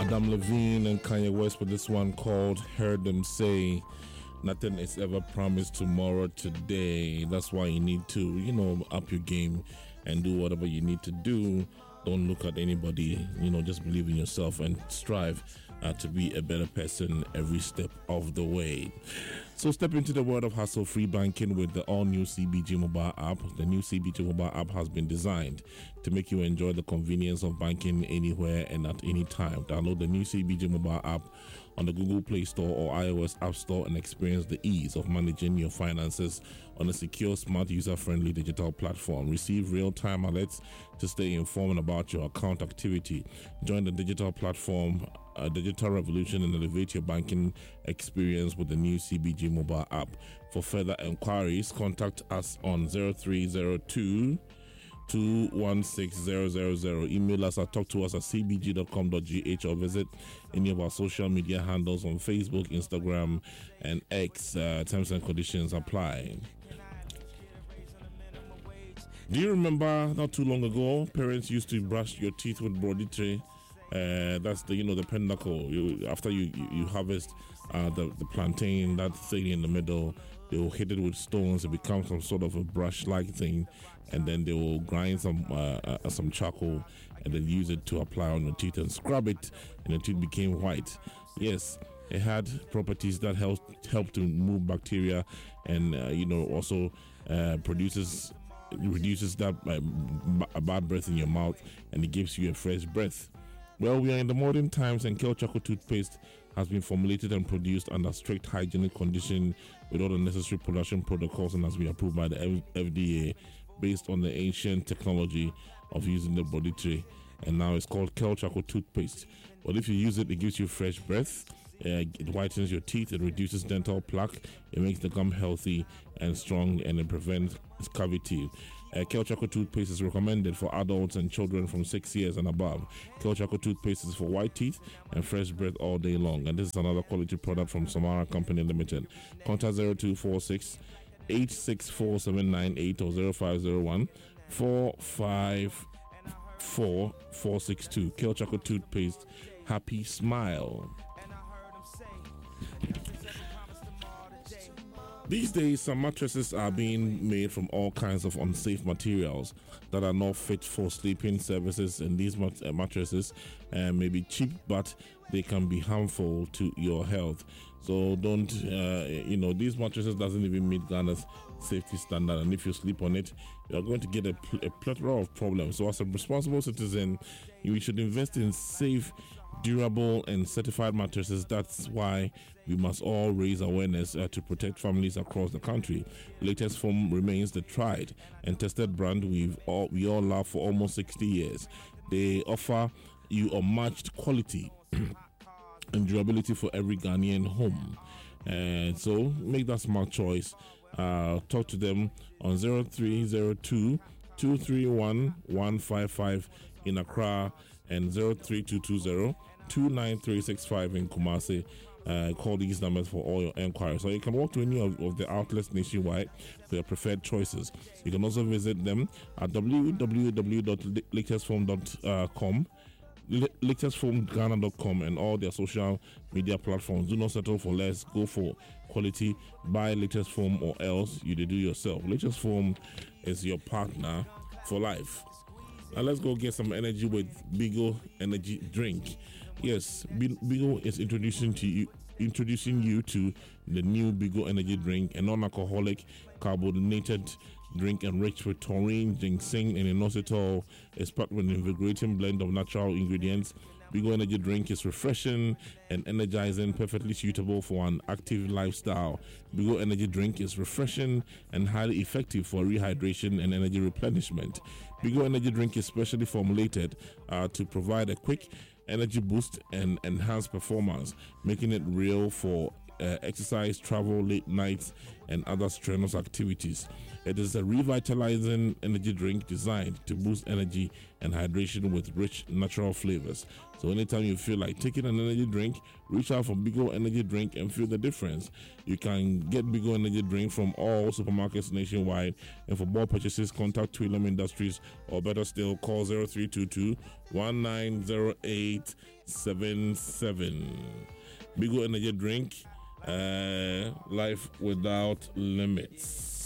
Adam Levine and Kanye West with this one called Heard Them Say. Nothing is ever promised tomorrow today. That's why you need to, up your game and do whatever you need to do. Don't look at anybody, just believe in yourself and strive to be a better person every step of the way. So step into the world of hassle-free banking with the all-new CBG mobile app. The new CBG mobile app has been designed to make you enjoy the convenience of banking anywhere and at any time. Download the new CBG mobile app on the Google Play Store or iOS App Store and experience the ease of managing your finances on a secure, smart, user-friendly digital platform. Receive real-time alerts to stay informed about your account activity. Join the digital platform, a digital revolution, and elevate your banking experience with the new CBG mobile app. For further inquiries, contact us on 0302 216-000. Email us or talk to us at cbg.com.gh or visit any of our social media handles on Facebook, Instagram, and X. Terms and conditions apply. Do you remember not too long ago, parents used to brush your teeth with Brody tray? That's the pinnacle. After you harvest the plantain, that thing in the middle, they will hit it with stones. It becomes some sort of a brush-like thing, and then they will grind some charcoal and then use it to apply on your teeth and scrub it, and the teeth became white. Yes, it had properties that help to remove bacteria, and also reduces that bad breath in your mouth, and it gives you a fresh breath. Well, we are in the modern times, and Kel Choco toothpaste has been formulated and produced under strict hygienic conditions with all the necessary production protocols and has been approved by the FDA based on the ancient technology of using the body tray. And now it's called Kel Choco toothpaste. But if you use it, it gives you fresh breath. It whitens your teeth, it reduces dental plaque, it makes the gum healthy and strong, and it prevents cavity. Kel Choco toothpaste is recommended for adults and children from 6 years and above. Kel Choco toothpaste is for white teeth and fresh breath all day long. And this is another quality product from Samara Company Limited. Contact 0246 864 798 or 0501 454 462. Kel Choco toothpaste. Happy smile. These days, some mattresses are being made from all kinds of unsafe materials that are not fit for sleeping services, and these mattresses may be cheap, but they can be harmful to your health. So don't, these mattresses doesn't even meet Ghana's safety standard, and if you sleep on it, you are going to get a plethora of problems. So as a responsible citizen, you should invest in safe, durable, and certified mattresses. That's why we must all raise awareness to protect families across the country. Latest Foam remains the tried and tested brand we all love for almost 60 years. They offer you unmatched quality and durability for every Ghanaian home. And so make that smart choice. Talk to them on 0302 231 155 in Accra and 03220 29365 in Kumasi. Call these numbers for all your enquiries. So you can walk to any of the outlets nationwide for your preferred choices. You can also visit them at www.latestform.com, latestformghana.com, and all their social media platforms. Do not settle for less. Go for quality. Buy Latest Foam, or else you do yourself. Latest Foam is your partner for life. Now let's go get some energy with Bigo Energy Drink. Yes, Bigo is introducing you to the new Bigo Energy Drink, a non-alcoholic, carbonated drink enriched with taurine, ginseng, and inositol. It's packed with an invigorating blend of natural ingredients. Bigo Energy Drink is refreshing and energizing, perfectly suitable for an active lifestyle. Bigo Energy Drink is refreshing and highly effective for rehydration and energy replenishment. Bigo Energy Drink is specially formulated to provide a quick energy boost and enhance performance, making it real for exercise, travel, late nights, and other strenuous activities. It is a revitalizing energy drink designed to boost energy and hydration with rich natural flavors. So anytime you feel like taking an energy drink, reach out for Bigo Energy Drink and feel the difference. You can get Bigo Energy Drink from all supermarkets nationwide, and for more purchases, contact Twilum Industries, or better still, call 0322 190877. Bigo Energy Drink, life without limits.